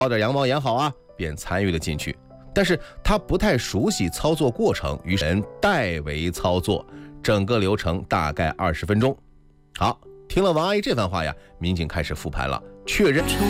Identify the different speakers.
Speaker 1: 包点羊毛也好啊，便参与了进去。但是他不太熟悉操作过程，于是人代为操作，整个流程大概20分钟。好，听了王阿姨这番话呀，民警开始复盘了，确认